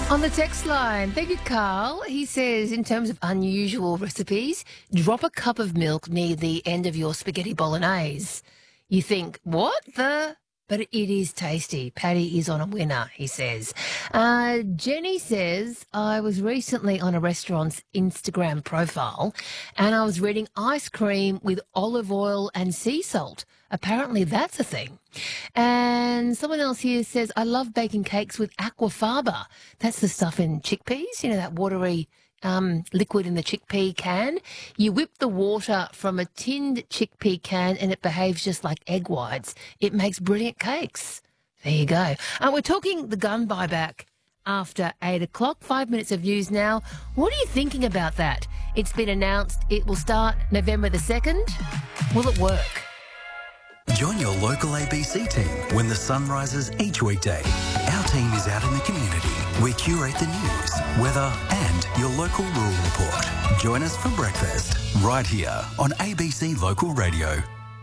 On the text line, thank you, Carl. He says, in terms of unusual recipes, drop a cup of milk near the end of your spaghetti bolognese. You think, what the? But it is tasty. Paddy is on a winner, he says. Jenny says, I was recently on a restaurant's Instagram profile and I was reading ice cream with olive oil and sea salt. Apparently that's a thing. And someone else here says, I love baking cakes with aquafaba. That's the stuff in chickpeas, you know, that watery liquid in the chickpea can. You whip the water from a tinned chickpea can and it behaves just like egg whites. It makes brilliant cakes. There you go. We're talking the gun buyback after 8 o'clock. 5 minutes of news now. What are you thinking about that? It's been announced it will start November the 2nd. Will it work? Join your local ABC team when the sun rises each weekday. Our team is out in the community. We curate the news, weather and your local rural report. Join us for breakfast right here on ABC Local Radio.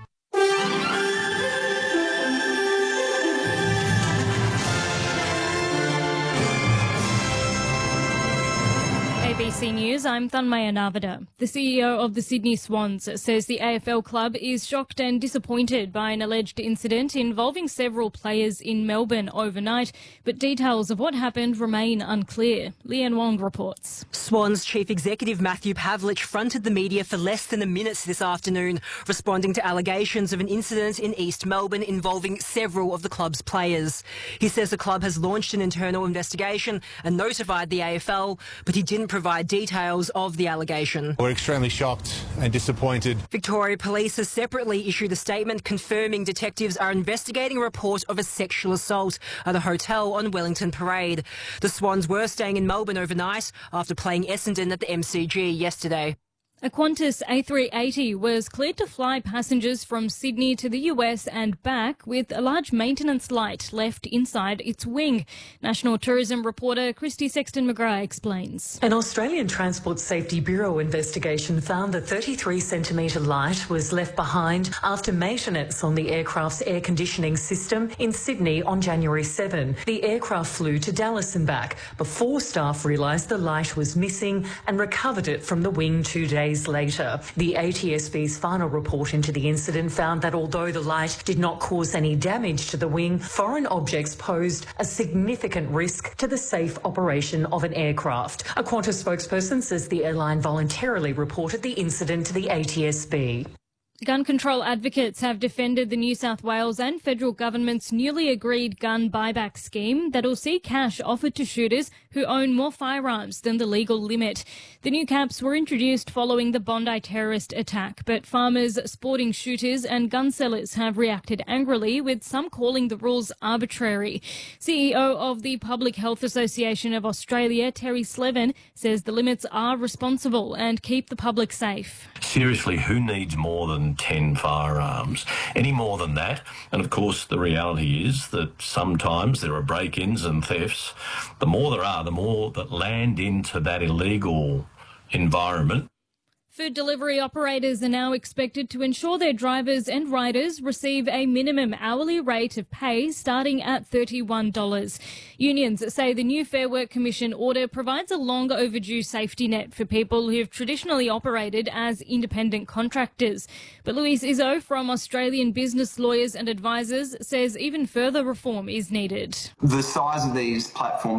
ABC News, I'm Thanmaya Navada. The CEO of the Sydney Swans says the AFL club is shocked and disappointed by an alleged incident involving several players in Melbourne overnight, but details of what happened remain unclear. Leanne Wong reports. Swans Chief Executive Matthew Pavlich fronted the media for less than a minute this afternoon, responding to allegations of an incident in East Melbourne involving several of the club's players. He says the club has launched an internal investigation and notified the AFL, but he didn't provide details of the allegation. We're extremely shocked and disappointed. Victoria Police has separately issued a statement confirming detectives are investigating a report of a sexual assault at a hotel on Wellington Parade. The Swans were staying in Melbourne overnight after playing Essendon at the MCG yesterday. A Qantas A380 was cleared to fly passengers from Sydney to the US and back with a large maintenance light left inside its wing. National Tourism reporter Christy Sexton-McGrath explains. An Australian Transport Safety Bureau investigation found the 33-centimetre light was left behind after maintenance on the aircraft's air conditioning system in Sydney on January 7. The aircraft flew to Dallas and back before staff realised the light was missing and recovered it from the wing 2 days later. The ATSB's final report into the incident found that although the light did not cause any damage to the wing, foreign objects posed a significant risk to the safe operation of an aircraft. A Qantas spokesperson says the airline voluntarily reported the incident to the ATSB. Gun control advocates have defended the New South Wales and federal government's newly agreed gun buyback scheme that will see cash offered to shooters who own more firearms than the legal limit. The new caps were introduced following the Bondi terrorist attack, but farmers, sporting shooters and gun sellers have reacted angrily, with some calling the rules arbitrary. CEO of the Public Health Association of Australia, Terry Slevin, says the limits are responsible and keep the public safe. Seriously, who needs more than 10 firearms? Any more than that, and of course the reality is that sometimes there are break-ins and thefts. The more there are, the more that land into that illegal environment. Food delivery operators are now expected to ensure their drivers and riders receive a minimum hourly rate of pay starting at $31. Unions say the new Fair Work Commission order provides a long overdue safety net for people who have traditionally operated as independent contractors. But Louise Izzo from Australian Business Lawyers and Advisors says even further reform is needed. The size of these platforms